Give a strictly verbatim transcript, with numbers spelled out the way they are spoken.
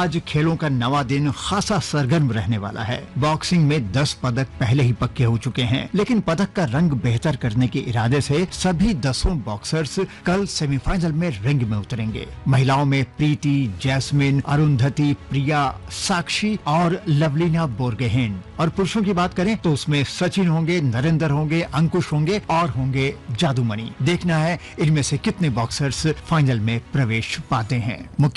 आज खेलों का नवा दिन खासा सरगर्म रहने वाला है। बॉक्सिंग में दस पदक पहले ही पक्के हो चुके हैं, लेकिन पदक का रंग बेहतर करने के इरादे से सभी दसों बॉक्सर्स कल सेमीफाइनल में रिंग में उतरेंगे। महिलाओं में प्रीति, जैस्मिन, अरुंधति, प्रिया, साक्षी और लवलीना बोरगोहेन। और पुरुषों की बात करें तो उसमें सचिन होंगे, नरेंद्र होंगे, अंकुश होंगे और होंगे जादूमणि। देखना है इनमें से कितने बॉक्सर्स फाइनल में प्रवेश पाते हैं।